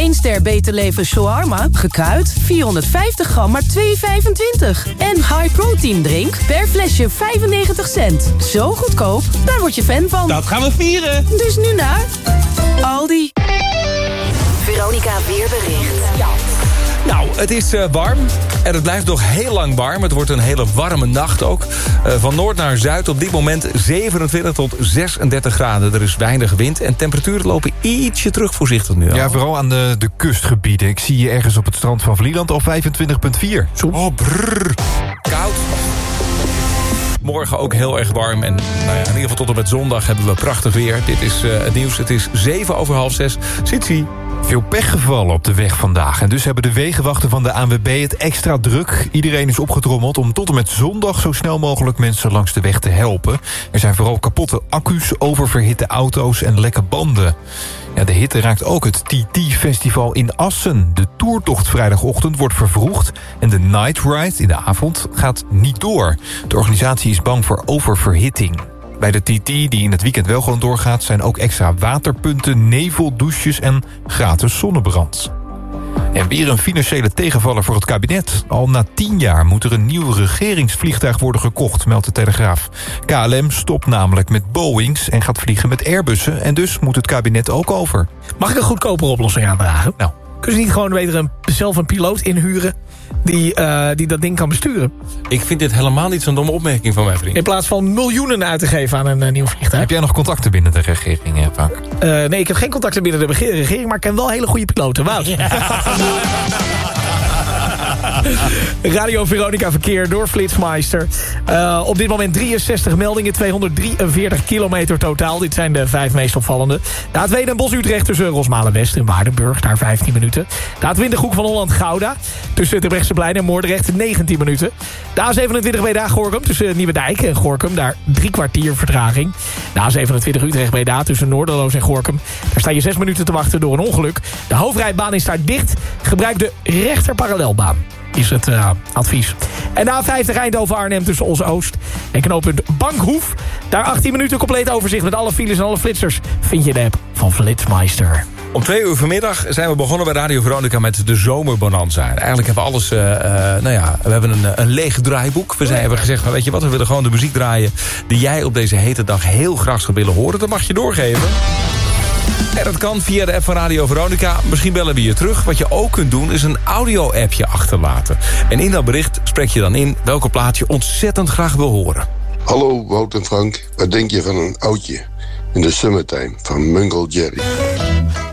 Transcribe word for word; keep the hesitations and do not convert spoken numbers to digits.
één ster Beter Leven shawarma, gekruid, vierhonderdvijftig gram, maar twee vijfentwintig. En High Protein drink per flesje vijfennegentig cent. Zo goedkoop, daar word je fan van. Dat gaan we vieren. Dus nu naar Aldi. Veronica Weerbericht. Ja. Nou, het is uh, warm en het blijft nog heel lang warm. Het wordt een hele warme nacht ook. Uh, van noord naar zuid op dit moment zevenentwintig tot zesendertig graden. Er is weinig wind en temperaturen lopen ietsje terug voorzichtig nu al. Ja, vooral aan de, de kustgebieden. Ik zie je ergens op het strand van Vlieland al vijfentwintig komma vier. Oh, brrr. Koud. Morgen ook heel erg warm. En nou ja, in ieder geval tot en met zondag hebben we prachtig weer. Dit is uh, het nieuws. Het is zeven over half zes. Zitsie. Veel pechgevallen op de weg vandaag. En dus hebben de wegenwachten van de A N W B het extra druk. Iedereen is opgetrommeld om tot en met zondag zo snel mogelijk mensen langs de weg te helpen. Er zijn vooral kapotte accu's, oververhitte auto's en lekke banden. Ja, de hitte raakt ook het T T-festival in Assen. De toertocht vrijdagochtend wordt vervroegd en de night ride in de avond gaat niet door. De organisatie is bang voor oververhitting. Bij de T T, die in het weekend wel gewoon doorgaat, zijn ook extra waterpunten, neveldouches en gratis zonnebrand. En weer een financiële tegenvaller voor het kabinet. Al na tien jaar moet er een nieuw regeringsvliegtuig worden gekocht, meldt de Telegraaf. K L M stopt namelijk met Boeings en gaat vliegen met Airbussen. En dus moet het kabinet ook over. Mag ik een goedkopere oplossing aandragen? Nou. Kun je niet gewoon beter een, zelf een piloot inhuren die, uh, die dat ding kan besturen? Ik vind dit helemaal niet zo'n domme opmerking van mijn vriend. In plaats van miljoenen uit te geven aan een uh, nieuw vliegtuig. Heb jij nog contacten binnen de regering, hè, Frank? Uh, nee, ik heb geen contacten binnen de regering, maar ik ken wel hele goede piloten. Wout. Ja. Radio Veronica verkeer door Flitsmeister. Uh, op dit moment drieënzestig meldingen, tweehonderddrieënveertig kilometer totaal. Dit zijn de vijf meest opvallende. De A twee Den Bosch-Utrecht tussen Rosmalen-West en Waardenburg, daar vijftien minuten. De A twintig Hoek van Holland-Gouda tussen Terbrechtseplein en Moordrecht, negentien minuten. De A zevenentwintig Breda-Gorinchem tussen Nieuwedijk en Gorinchem, daar drie kwartier vertraging. De A zevenentwintig Utrecht-Breda tussen Noorderloos en Gorinchem. Daar sta je zes minuten te wachten door een ongeluk. De hoofdrijbaan is daar dicht. Gebruik de rechterparallelbaan. Is het uh, advies. En de A vijftig Eindhoven-Arnhem tussen Os-Oost en knooppunt Bankhoef. Daar achttien minuten compleet overzicht met alle files en alle flitsers. Vind je de app van Flitsmeister. Om twee uur vanmiddag zijn we begonnen bij Radio Veronica met de zomerbonanza. Eigenlijk hebben we alles, uh, uh, nou ja, we hebben een, een leeg draaiboek. We zijn, hebben gezegd, van, weet je wat, we willen gewoon de muziek draaien die jij op deze hete dag heel graag zou willen horen. Dat mag je doorgeven. En dat kan via de app van Radio Veronica. Misschien bellen we je terug. Wat je ook kunt doen is een audio-appje achterlaten. En in dat bericht spreek je dan in welke plaat je ontzettend graag wil horen. Hallo Wout en Frank, wat denk je van een oudje in de summertime van Mungo Jerry?